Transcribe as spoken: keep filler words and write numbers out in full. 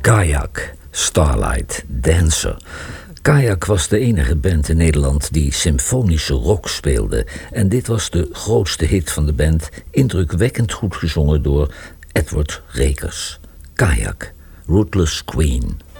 Kayak, Starlight, Dancer. Kayak was de enige band in Nederland die symfonische rock speelde. En dit was de grootste hit van de band, indrukwekkend goed gezongen door Edward Rekers. Kayak, Ruthless Queen.